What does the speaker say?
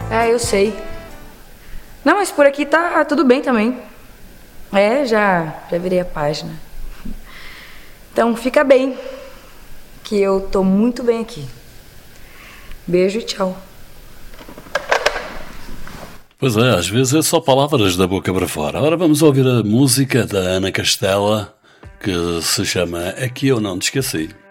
É, eu sei. Não, mas por aqui tá tudo bem também. É, já virei a página. Então fica bem, que eu tô muito bem aqui. Beijo e tchau. Pois é, às vezes é só palavras da boca para fora. Agora vamos ouvir a música da Ana Castela, que se chama Aqui Eu Não Te Esqueci.